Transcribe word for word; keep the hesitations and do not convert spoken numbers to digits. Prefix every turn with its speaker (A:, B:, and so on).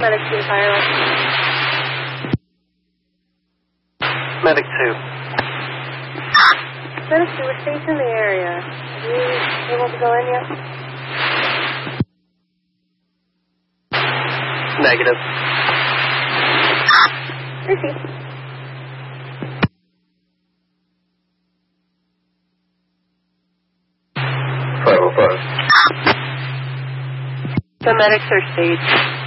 A: Medic two, fire left.
B: Medic two.
A: Medic two, we're safe in the area. Are you able to go in yet?
B: Negative.
A: Repeat.
B: five oh five.
A: The medics are staged.